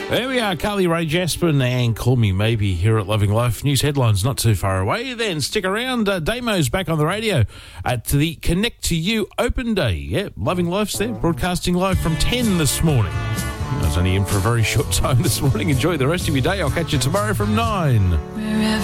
There we are, Carly Rae Jepsen and Call Me Maybe here at Loving Life. News headlines not too far away. Then stick around. Damo's back on the radio at the Connect to You Open Day. Yeah, Loving Life's there, broadcasting live from 10 this morning. I was only in for a very short time this morning. Enjoy the rest of your day. I'll catch you tomorrow from 9.